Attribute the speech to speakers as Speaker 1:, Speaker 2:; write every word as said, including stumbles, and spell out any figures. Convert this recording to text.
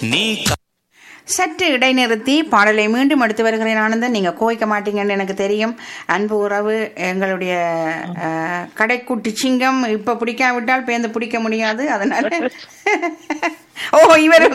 Speaker 1: நீ
Speaker 2: சற்று இடைநிறுத்தி பாடலை மீண்டும் எடுத்து வருகிறேன் ஆனந்தன். நீங்க கோவிக்க மாட்டீங்கன்னு எனக்கு தெரியும். அன்பு உறவு, எங்களுடைய அஹ், கடைக்குட்டி சிங்கம் இப்ப பிடிக்காவிட்டால் பேர்ந்து பிடிக்க முடியாது. அதனால ஓ இவர்